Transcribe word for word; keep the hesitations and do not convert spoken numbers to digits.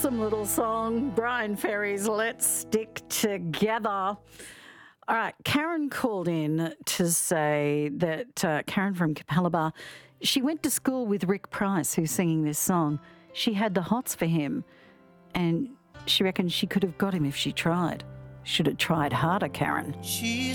awesome little song, Brian Ferry's Let's Stick Together. All right, Karen called in to say that, uh, Karen from Capalaba, she went to school with Rick Price, who's singing this song. She had the hots for him, and she reckons she could have got him if she tried. Should have tried harder, Karen. She's